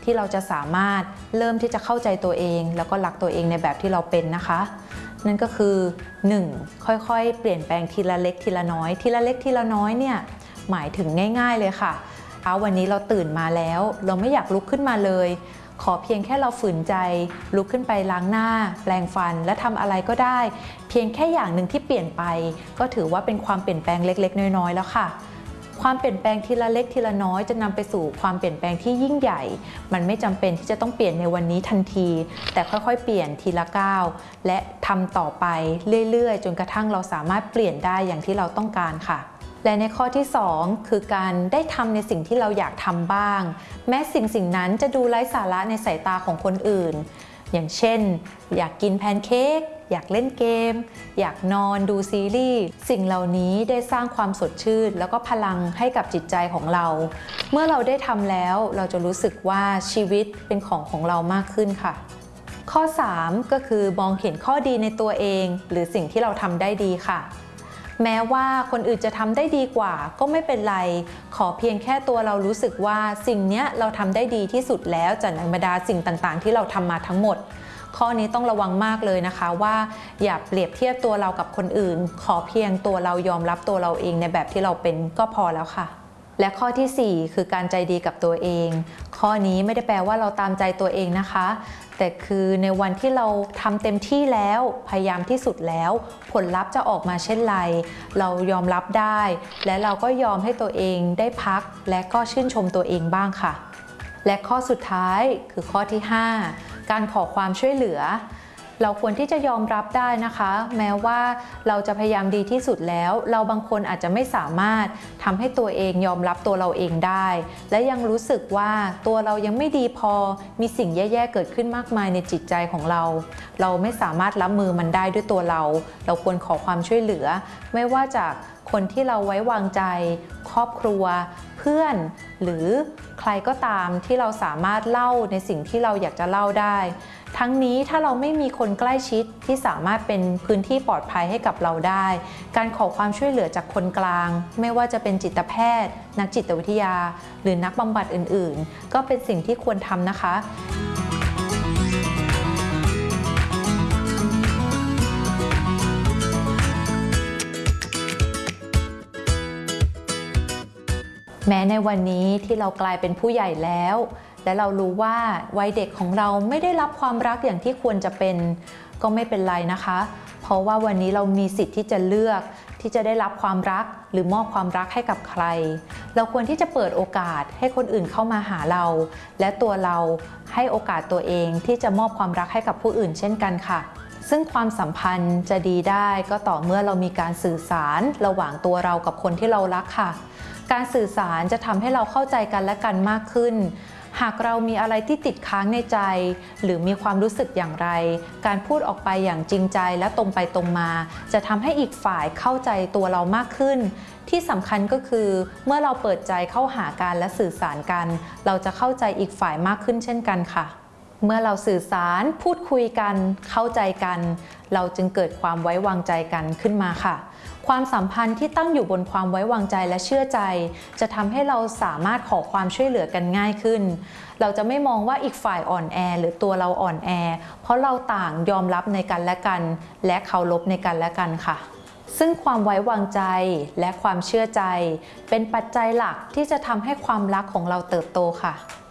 ที่เราจะสามารถเริ่มที่จะเข้าใจตัวเองแล้วก็รักตัวเองในแบบที่เราเป็นนะคะนั่นก็คือ 1. ค่อยๆเปลี่ยนแปลงทีละเล็กทีละน้อยทีละเล็กทีละน้อยเนี่ยหมายถึงง่ายๆเลยค่ะวันนี้เราตื่นมาแล้วเราไม่อยากลุกขึ้นมาเลยขอเพียงแค่เราฝืนใจลุกขึ้นไปล้างหน้าแปรงฟันและทำอะไรก็ได้เพียงแค่อย่างหนึ่งที่เปลี่ยนไปก็ถือว่าเป็นความเปลี่ยนแปลงเล็กๆน้อยๆแล้วค่ะความเปลี่ยนแปลงทีละเล็กทีละน้อยจะนำไปสู่ความเปลี่ยนแปลงที่ยิ่งใหญ่มันไม่จำเป็นที่จะต้องเปลี่ยนในวันนี้ทันทีแต่ค่อยๆเปลี่ยนทีละก้าวและทำต่อไปเรื่อยๆจนกระทั่งเราสามารถเปลี่ยนได้อย่างที่เราต้องการค่ะและในข้อที่2คือการได้ทำในสิ่งที่เราอยากทำบ้างแม้สิ่งนั้นจะดูไร้สาระในสายตาของคนอื่นอย่างเช่นอยากกินแพนเค้กอยากเล่นเกมอยากนอนดูซีรีส์สิ่งเหล่านี้ได้สร้างความสดชื่นแล้วก็พลังให้กับจิตใจของเราเมื่อเราได้ทำแล้วเราจะรู้สึกว่าชีวิตเป็นของเรามากขึ้นค่ะข้อ3ก็คือมองเห็นข้อดีในตัวเองหรือสิ่งที่เราทำได้ดีค่ะแม้ว่าคนอื่นจะทำได้ดีกว่าก็ไม่เป็นไรขอเพียงแค่ตัวเรารู้สึกว่าสิ่งนี้เราทำได้ดีที่สุดแล้วจากบรรดาสิ่งต่างๆที่เราทำมาทั้งหมดข้อนี้ต้องระวังมากเลยนะคะว่าอย่าเปรียบเทียบตัวเรากับคนอื่นขอเพียงตัวเรายอมรับตัวเราเองในแบบที่เราเป็นก็พอแล้วค่ะและข้อที่4คือการใจดีกับตัวเองข้อนี้ไม่ได้แปลว่าเราตามใจตัวเองนะคะแต่คือในวันที่เราทำเต็มที่แล้วพยายามที่สุดแล้วผลลัพธ์จะออกมาเช่นไรเรายอมรับได้และเราก็ยอมให้ตัวเองได้พักและก็ชื่นชมตัวเองบ้างค่ะและข้อสุดท้ายคือข้อที่5การขอความช่วยเหลือเราควรที่จะยอมรับได้นะคะแม้ว่าเราจะพยายามดีที่สุดแล้วเราบางคนอาจจะไม่สามารถทำให้ตัวเองยอมรับตัวเราเองได้และยังรู้สึกว่าตัวเรายังไม่ดีพอมีสิ่งแย่ๆเกิดขึ้นมากมายในจิตใจของเราเราไม่สามารถรับมือมันได้ด้วยตัวเราควรขอความช่วยเหลือไม่ว่าจากคนที่เราไว้วางใจครอบครัวเพื่อนหรือใครก็ตามที่เราสามารถเล่าในสิ่งที่เราอยากจะเล่าได้ทั้งนี้ถ้าเราไม่มีคนใกล้ชิดที่สามารถเป็นพื้นที่ปลอดภัยให้กับเราได้การขอความช่วยเหลือจากคนกลางไม่ว่าจะเป็นจิตแพทย์นักจิตวิทยาหรือนักบำบัดอื่นๆก็เป็นสิ่งที่ควรทำนะคะแม้ในวันนี้ที่เรากลายเป็นผู้ใหญ่แล้วและเรารู้ว่าวัยเด็กของเราไม่ได้รับความรักอย่างที่ควรจะเป็นก็ไม่เป็นไรนะคะเพราะว่าวันนี้เรามีสิทธิ์ที่จะเลือกที่จะได้รับความรักหรือมอบความรักให้กับใครเราควรที่จะเปิดโอกาสให้คนอื่นเข้ามาหาเราและตัวเราให้โอกาสตัวเองที่จะมอบความรักให้กับผู้อื่นเช่นกันค่ะซึ่งความสัมพันธ์จะดีได้ก็ต่อเมื่อเรามีการสื่อสารระหว่างตัวเรากับคนที่เรารักค่ะการสื่อสารจะทำให้เราเข้าใจกันและกันมากขึ้นหากเรามีอะไรที่ติดค้างในใจหรือมีความรู้สึกอย่างไรการพูดออกไปอย่างจริงใจและตรงไปตรงมาจะทำให้อีกฝ่ายเข้าใจตัวเรามากขึ้นที่สำคัญก็คือเมื่อเราเปิดใจเข้าหากันและสื่อสารกันเราจะเข้าใจอีกฝ่ายมากขึ้นเช่นกันค่ะเมื่อเราสื่อสารพูดคุยกันเข้าใจกันเราจึงเกิดความไว้วางใจกันขึ้นมาค่ะความสัมพันธ์ที่ตั้งอยู่บนความไว้วางใจและเชื่อใจจะทำให้เราสามารถขอความช่วยเหลือกันง่ายขึ้นเราจะไม่มองว่าอีกฝ่ายอ่อนแอหรือตัวเราอ่อนแอเพราะเราต่างยอมรับในกันและกันและเคารพในกันและกันค่ะซึ่งความไว้วางใจและความเชื่อใจเป็นปัจจัยหลักที่จะทำให้ความรักของเราเติบโตค่ะ